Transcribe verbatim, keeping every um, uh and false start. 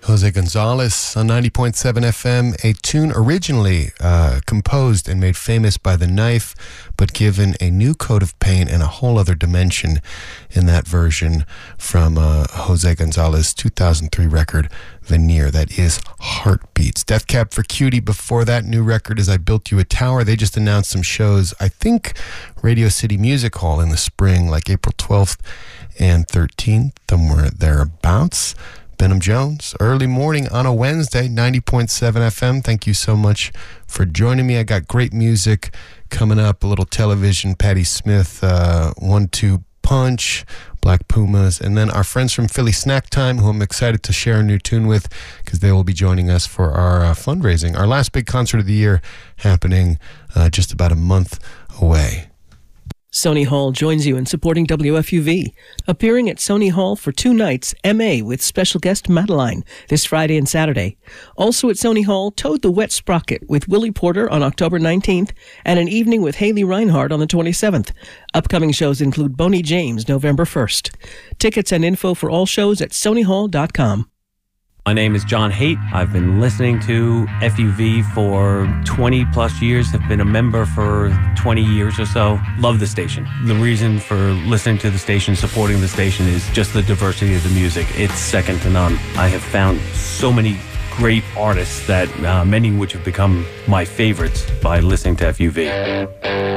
Jose Gonzalez on ninety point seven F M, a tune originally uh, composed and made famous by The Knife, but given a new coat of paint and a whole other dimension in that version from uh, Jose Gonzalez's two thousand three record, Veneer. That is Heartbeats. Death Cab for Cutie before that. New record is I Built You a Tower. They just announced some shows, I think Radio City Music Hall in the spring, like April twelfth and thirteenth, somewhere thereabouts. Benham Jones, early morning on a Wednesday, ninety point seven F M. Thank you so much for joining me. I got great music coming up, a little television, Patti Smith, uh, One Two Punch, Black Pumas, and then our friends from Philly Snack Time, who I'm excited to share a new tune with because they will be joining us for our uh, fundraising, our last big concert of the year happening uh, just about a month away. Sony Hall joins you in supporting W F U V. Appearing at Sony Hall for two nights, M A with special guest Madeline this Friday and Saturday. Also at Sony Hall, Toad the Wet Sprocket with Willie Porter on October nineteenth and an evening with Haley Reinhardt on the twenty-seventh. Upcoming shows include Boney James November first. Tickets and info for all shows at sony hall dot com. My name is John Haidt. I've been listening to F U V for twenty plus years, have been a member for twenty years or so. Love the station. The reason for listening to the station, supporting the station, is just the diversity of the music. It's second to none. I have found so many great artists that uh, many which have become my favorites by listening to F U V.